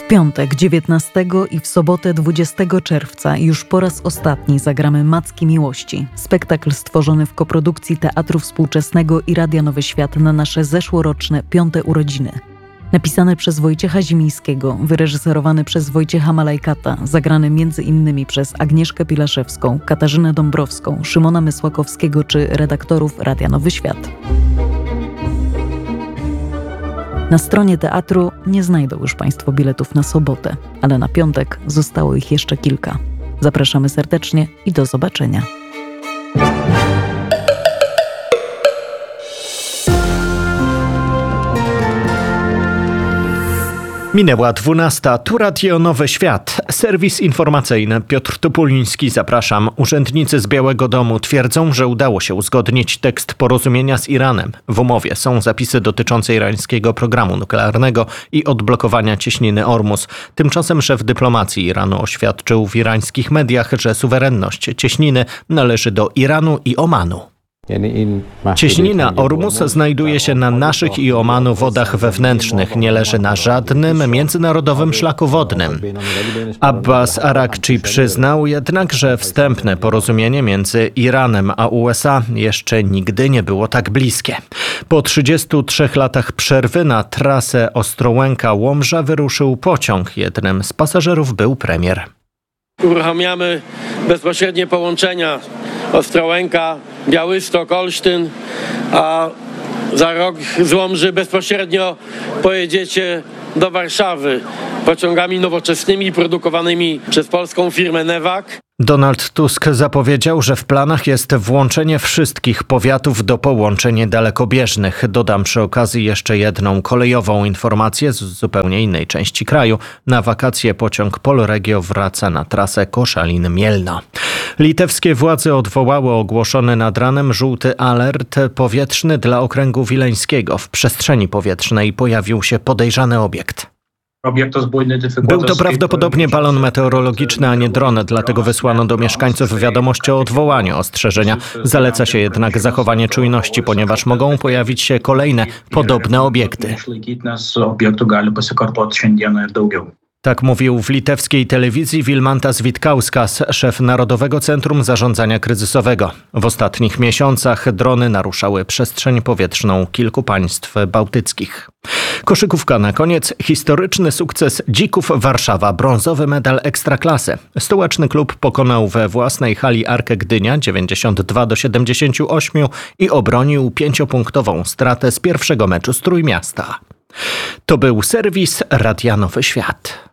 piątek 19 i w sobotę 20 czerwca już po raz ostatni zagramy Macki Miłości. Spektakl stworzony w koprodukcji Teatru Współczesnego i Radia Nowy Świat na nasze zeszłoroczne 5. urodziny. Napisany przez Wojciecha Zimińskiego, wyreżyserowany przez Wojciecha Malajkata, zagrany m.in. przez Agnieszkę Pilaszewską, Katarzynę Dąbrowską, Szymona Mysłakowskiego czy redaktorów Radia Nowy Świat. Na stronie teatru nie znajdą już Państwo biletów na sobotę, ale na piątek zostało ich jeszcze kilka. Zapraszamy serdecznie i do zobaczenia. Minęła 12. Tu Radio Nowy Świat. Serwis informacyjny. Piotr Topuliński, zapraszam. Urzędnicy z Białego Domu twierdzą, że udało się uzgodnić tekst porozumienia z Iranem. W umowie są zapisy dotyczące irańskiego programu nuklearnego i odblokowania cieśniny Ormus. Tymczasem szef dyplomacji Iranu oświadczył w irańskich mediach, że suwerenność cieśniny należy do Iranu i Omanu. Cieśnina Ormus znajduje się na naszych i Omanu wodach wewnętrznych, nie leży na żadnym międzynarodowym szlaku wodnym. Abbas Arakci przyznał jednak, że wstępne porozumienie między Iranem a USA jeszcze nigdy nie było tak bliskie. Po 33 latach przerwy na trasę Ostrołęka-Łomża wyruszył pociąg. Jednym z pasażerów był premier. Uruchamiamy bezpośrednie połączenia Ostrołęka, Białystok, Olsztyn, a za rok z Łomży bezpośrednio pojedziecie do Warszawy pociągami nowoczesnymi produkowanymi przez polską firmę Newag. Donald Tusk zapowiedział, że w planach jest włączenie wszystkich powiatów do połączeń dalekobieżnych. Dodam przy okazji jeszcze jedną kolejową informację z zupełnie innej części kraju. Na wakacje pociąg Polregio wraca na trasę Koszalin-Mielno. Litewskie władze odwołały ogłoszony nad ranem żółty alert powietrzny dla okręgu wileńskiego. W przestrzeni powietrznej pojawił się podejrzany obiekt. Był to prawdopodobnie balon meteorologiczny, a nie dron, dlatego wysłano do mieszkańców wiadomość o odwołaniu ostrzeżenia. Zaleca się jednak zachowanie czujności, ponieważ mogą pojawić się kolejne podobne obiekty. Tak mówił w litewskiej telewizji Vilmantas Vitkauskas, szef Narodowego Centrum Zarządzania Kryzysowego. W ostatnich miesiącach drony naruszały przestrzeń powietrzną kilku państw bałtyckich. Koszykówka na koniec. Historyczny sukces Dzików Warszawa. Brązowy medal Ekstraklasy. Stołeczny klub pokonał we własnej hali Arkę Gdynia 92-78 i obronił 5-punktową stratę z pierwszego meczu z Trójmiasta. To był serwis Radia Nowy Świat.